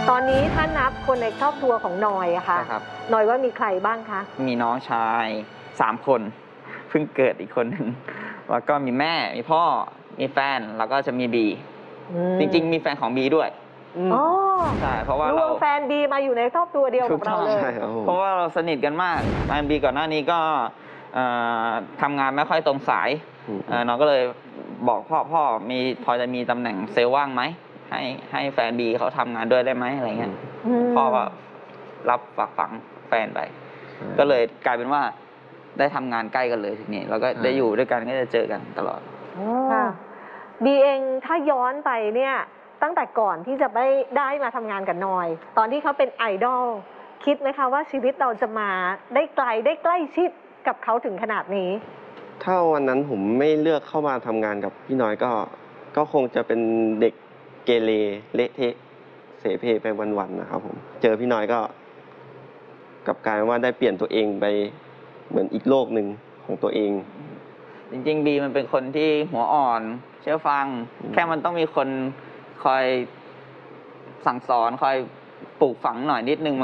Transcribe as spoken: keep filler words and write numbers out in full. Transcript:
ตอนนี้ถ้านับคนในครอบครัวของนอยอะค่ะครับนอยว่ามีใครบ้างคะมีน้องชายสามคนเพิ่งเกิดอีกคนหนึ่งแล้วก็มีแม่มีพ่อมีแฟนแล้วก็จะมีบีจริงๆมีแฟนของบีด้วยอ๋อใช่เพราะว่าเราแฟนบีมาอยู่ในครอบครัวเดียวกับเราเลยเพราะว่าเราสนิทกันมากแฟนบีก่อนหน้านี้ก็ทำงานไม่ค่อยตรงสายน้องก็เลยบอกพ่อพ่อมีพอจะมีตำแหน่งเซลล์ว่างไหมให้ให้แฟนบีเขาทำงานด้วยได้ไหมอะไรเงี้ยพ่อก็รับฝากฝังแฟนไปก็เลยกลายเป็นว่าได้ทำงานใกล้กันเลยทีนี้แล้วก็ได้อยู่ด้วยกันก็จะเจอกันตลอดค่ะบีเองถ้าย้อนไปเนี่ยตั้งแต่ก่อนที่จะไม่ได้มาทำงานกับนอยตอนที่เขาเป็นไอดอลคิดไหมคะว่าชีวิตเราจะมาได้ไกลได้ใกล้ชิดกับเขาถึงขนาดนี้ถ้าวันนั้นผมไม่เลือกเข้ามาทำงานกับพี่น้อยก็ก็คงจะเป็นเด็กเกเรเละเทะเสเพไปวันๆนะครับผมเจอพี่น้อยก็กลับกลายว่าได้เปลี่ยนตัวเองไปเหมือนอีกโลกหนึ่งของตัวเองจริงๆบีมันเป็นคนที่หัวอ่อนเชื่อฟังแค่มันต้องมีคนคอยสั่งสอนคอยปลูกฝังหน่อยนิดนึง